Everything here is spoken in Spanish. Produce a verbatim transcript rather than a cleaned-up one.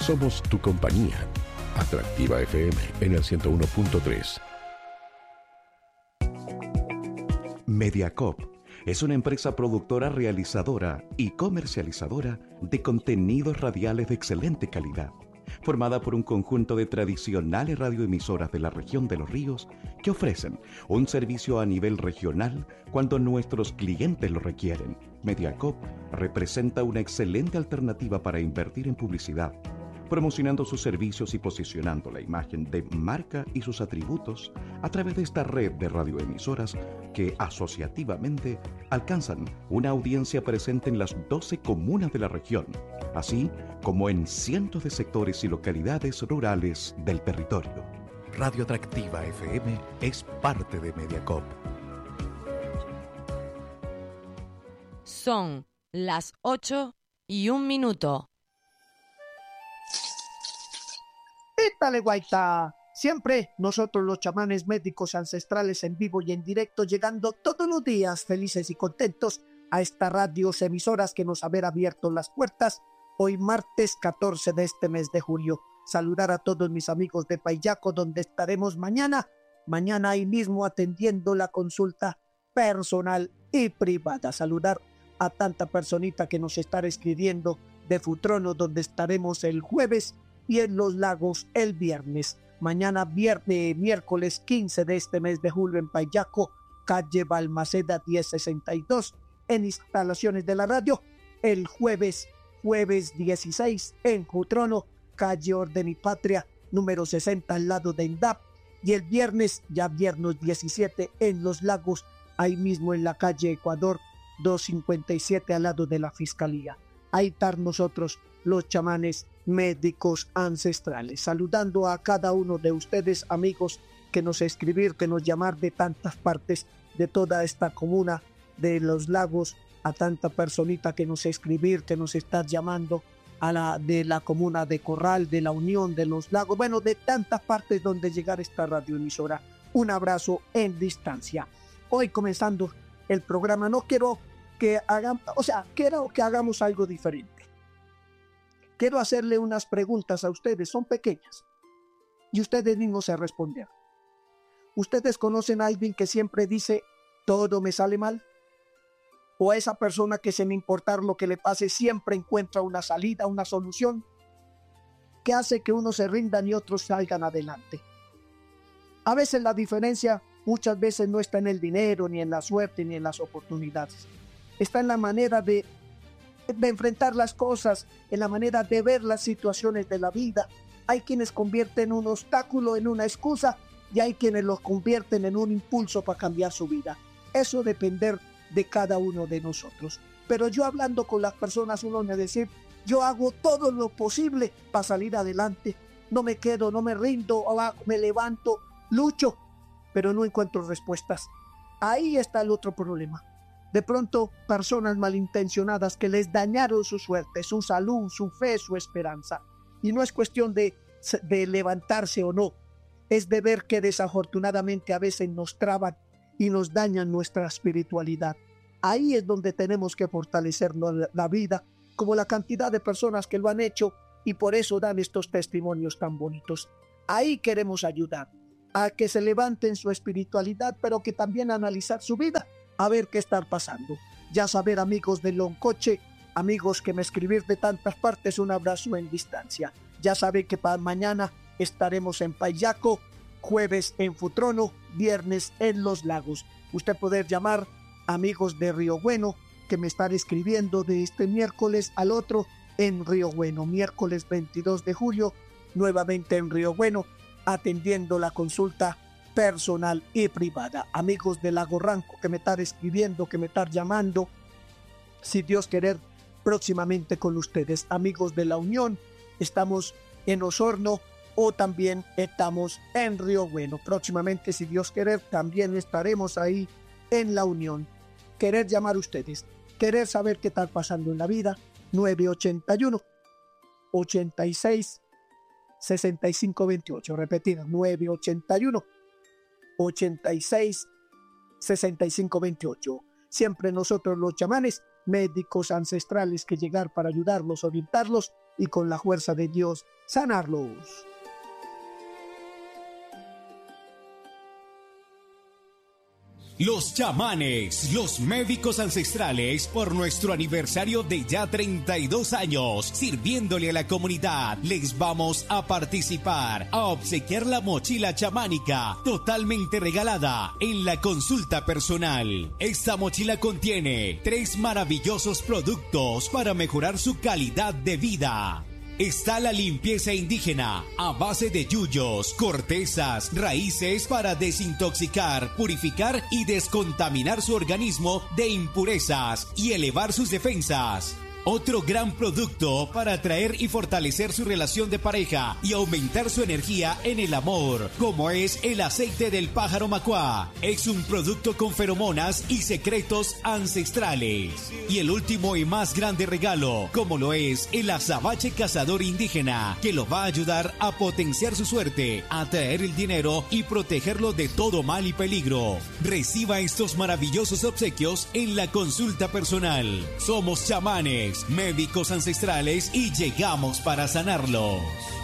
Somos tu compañía. Atractiva F M en el ciento uno punto tres. Mediacorp es una empresa productora, realizadora y comercializadora de contenidos radiales de excelente calidad, formada por un conjunto de tradicionales radioemisoras de la región de Los Ríos que ofrecen un servicio a nivel regional cuando nuestros clientes lo requieren. Mediacorp representa una excelente alternativa para invertir en publicidad, promocionando sus servicios y posicionando la imagen de marca y sus atributos a través de esta red de radioemisoras que asociativamente alcanzan una audiencia presente en las doce comunas de la región, así como en cientos de sectores y localidades rurales del territorio. Radio Atractiva F M es parte de Mediacorp. Son las ocho y un minuto. ¡Ítale, guaita! Siempre nosotros los chamanes médicos ancestrales en vivo y en directo, llegando todos los días felices y contentos a estas radios emisoras que nos haber abierto las puertas hoy martes catorce de este mes de julio. Saludar a todos mis amigos de Payaco, donde estaremos mañana, mañana ahí mismo atendiendo la consulta personal y privada. Saludar a tanta personita que nos estará escribiendo de Futrono, donde estaremos el jueves, y en Los Lagos el viernes. Mañana viernes, miércoles quince de este mes de julio en Payaco, calle Balmaceda diez sesenta y dos, en instalaciones de la radio. El jueves, jueves dieciséis en Futrono, calle Orden y Patria, número sesenta, al lado de ENDAP. Y el viernes, ya viernes diecisiete, en Los Lagos, ahí mismo en la calle Ecuador doscientos cincuenta y siete, al lado de la Fiscalía. Ahí están nosotros, los chamanes médicos ancestrales, saludando a cada uno de ustedes, amigos, que nos escribir, que nos llamar de tantas partes de toda esta comuna de Los Lagos, a tanta personita que nos escribir, que nos está llamando a la de la comuna de Corral, de la Unión de Los Lagos, bueno, de tantas partes donde llegar esta radioemisora. Un abrazo en distancia. Hoy comenzando el programa, no quiero que hagamos, o sea, quiero que hagamos algo diferente. Quiero hacerle unas preguntas a ustedes, son pequeñas, y ustedes mismos se responder. ¿Ustedes conocen a alguien que siempre dice, todo me sale mal? ¿O a esa persona que sin importar lo que le pase siempre encuentra una salida, una solución? ¿Qué hace que unos se rindan y otros salgan adelante? A veces la diferencia muchas veces no está en el dinero, ni en la suerte, ni en las oportunidades. Está en la manera de de enfrentar las cosas, en la manera de ver las situaciones de la vida. Hay quienes convierten un obstáculo en una excusa y hay quienes los convierten en un impulso para cambiar su vida. Eso depender de cada uno de nosotros. Pero yo hablando con las personas, uno me dice, yo hago todo lo posible para salir adelante. No me quedo, no me rindo, abajo, me levanto, lucho, pero no encuentro respuestas. Ahí está el otro problema. De pronto, personas malintencionadas que les dañaron su suerte, su salud, su fe, su esperanza. Y no es cuestión de, de levantarse o no, es de ver que desafortunadamente a veces nos traban y nos dañan nuestra espiritualidad. Ahí es donde tenemos que fortalecernos la vida, como la cantidad de personas que lo han hecho y por eso dan estos testimonios tan bonitos. Ahí queremos ayudar a que se levanten su espiritualidad, pero que también analizar su vida, a ver qué está pasando. Ya saber, amigos de Loncoche, amigos que me escribir de tantas partes, un abrazo en distancia. Ya saben que para mañana estaremos en Payaco, jueves en Futrono, viernes en Los Lagos. Usted poder llamar, amigos de Río Bueno, que me están escribiendo de este miércoles al otro en Río Bueno, miércoles veintidós de julio, nuevamente en Río Bueno, atendiendo la consulta personal y privada. Amigos de Lago Ranco que me están escribiendo, que me están llamando, si Dios querer, próximamente con ustedes. Amigos de La Unión, estamos en Osorno o también estamos en Río Bueno. Próximamente, si Dios querer, también estaremos ahí en La Unión. Querer llamar a ustedes, querer saber qué está pasando en la vida, nueve ochenta y uno, ochenta y seis, sesenta y cinco veintiocho. Repetido, nueve ochenta y uno, ochenta y seis, sesenta y cinco veintiocho. Siempre nosotros los chamanes, médicos ancestrales, que llegar para ayudarlos, orientarlos y con la fuerza de Dios sanarlos. Los chamanes, los médicos ancestrales, por nuestro aniversario de ya treinta y dos años, sirviéndole a la comunidad, les vamos a participar, a obsequiar la mochila chamánica, totalmente regalada, en la consulta personal. Esta mochila contiene tres maravillosos productos para mejorar su calidad de vida. Está la limpieza indígena a base de yuyos, cortezas, raíces para desintoxicar, purificar y descontaminar su organismo de impurezas y elevar sus defensas. Otro gran producto para atraer y fortalecer su relación de pareja y aumentar su energía en el amor, como es el aceite del pájaro macuá. Es un producto con feromonas y secretos ancestrales. Y el último y más grande regalo, como lo es el azabache cazador indígena, que lo va a ayudar a potenciar su suerte, a atraer el dinero y protegerlo de todo mal y peligro. Reciba estos maravillosos obsequios en la consulta personal. Somos chamanes, médicos ancestrales y llegamos para sanarlos.